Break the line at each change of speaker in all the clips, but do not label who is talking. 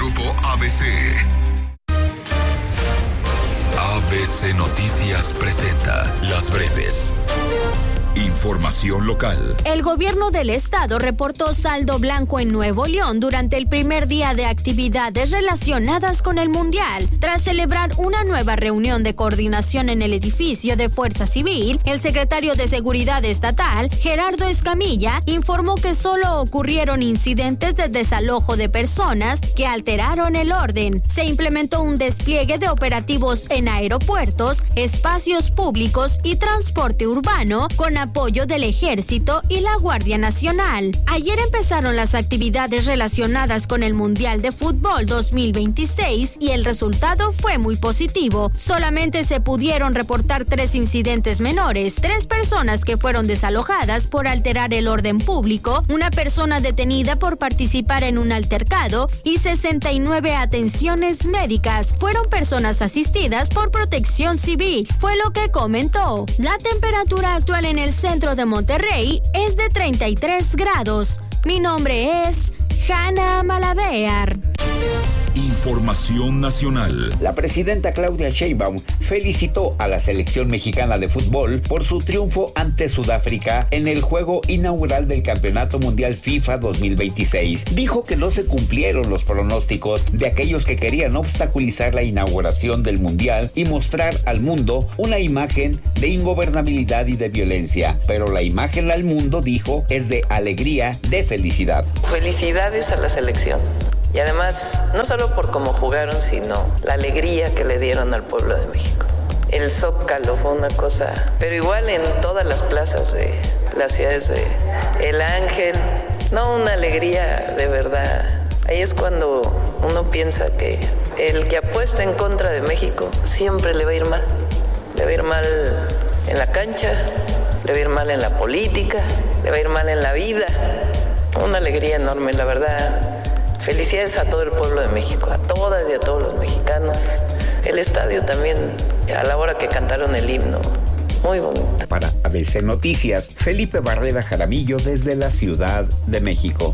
Grupo ABC. ABC Noticias presenta Las Breves. Información local.
El gobierno del estado reportó saldo blanco en Nuevo León durante el primer día de actividades relacionadas con el Mundial. Tras celebrar una nueva reunión de coordinación en el edificio de Fuerza Civil, el secretario de Seguridad Estatal, Gerardo Escamilla, informó que solo ocurrieron incidentes de desalojo de personas que alteraron el orden. Se implementó un despliegue de operativos en aeropuertos, espacios públicos y transporte urbano con apoyo del Ejército y la Guardia Nacional. Ayer empezaron las actividades relacionadas con el Mundial de Fútbol 2026 y el resultado fue muy positivo. Solamente se pudieron reportar 3 incidentes menores, 3 personas que fueron desalojadas por alterar el orden público, una persona detenida por participar en un altercado y 69 atenciones médicas. Fueron personas asistidas por Protección Civil, fue lo que comentó. La temperatura actual en el centro de Monterrey es de 33 grados. Mi nombre es Hanna Malavear.
Información nacional.
La presidenta Claudia Sheinbaum felicitó a la selección mexicana de fútbol por su triunfo ante Sudáfrica en el juego inaugural del Campeonato Mundial FIFA 2026. Dijo que no se cumplieron los pronósticos de aquellos que querían obstaculizar la inauguración del Mundial y mostrar al mundo una imagen de ingobernabilidad y de violencia. Pero la imagen al mundo, dijo, es de alegría, de felicidad.
Felicidades a la selección. Y además, no solo por cómo jugaron, sino la alegría que le dieron al pueblo de México. El Zócalo fue una cosa, pero igual en todas las plazas de las ciudades de El Ángel, no, una alegría de verdad. Ahí es cuando uno piensa que el que apuesta en contra de México siempre le va a ir mal. Le va a ir mal en la cancha, le va a ir mal en la política, le va a ir mal en la vida. Una alegría enorme, la verdad. Felicidades a todo el pueblo de México, a todas y a todos los mexicanos. El estadio también, a la hora que cantaron el himno, muy bonito.
Para ABC Noticias, Felipe Barrera Jaramillo desde la Ciudad de México.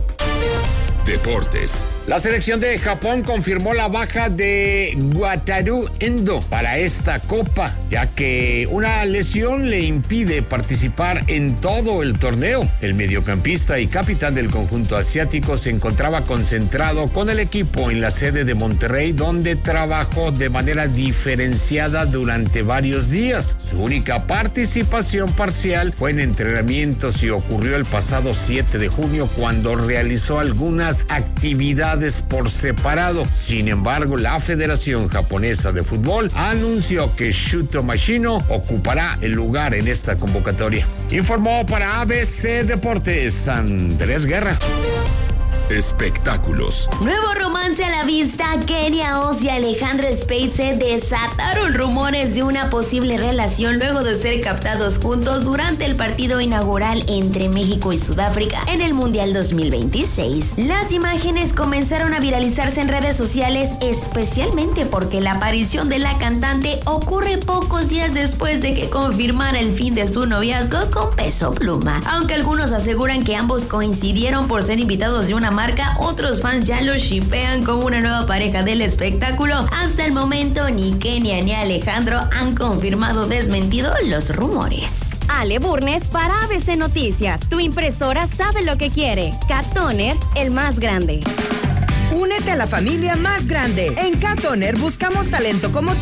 Deportes.
La selección de Japón confirmó la baja de Wataru Endo para esta copa, ya que una lesión le impide participar en todo el torneo. El mediocampista y capitán del conjunto asiático se encontraba concentrado con el equipo en la sede de Monterrey, donde trabajó de manera diferenciada durante varios días. Su única participación parcial fue en entrenamientos y ocurrió el pasado 7 de junio cuando realizó algunas actividades por separado. Sin embargo, la Federación Japonesa de Fútbol anunció que Shuto Mashino ocupará el lugar en esta convocatoria. Informó para ABC Deportes Andrés Guerra.
Espectáculos.
Nuevo romance a la vista. Kenia Oz y Alejandro Spade se desataron rumores de una posible relación luego de ser captados juntos durante el partido inaugural entre México y Sudáfrica en el Mundial 2026. Las imágenes comenzaron a viralizarse en redes sociales, especialmente porque la aparición de la cantante ocurre pocos días después de que confirmara el fin de su noviazgo con Peso Pluma. Aunque algunos aseguran que ambos coincidieron por ser invitados de una marca, otros fans ya los shippean como una nueva pareja del espectáculo. Hasta el momento ni Kenia ni Alejandro han confirmado o desmentido los rumores.
Ale Burnes para ABC Noticias. Tu impresora sabe lo que quiere. Cat Toner, el más grande.
Únete a la familia más grande. En Cat Toner buscamos talento como tú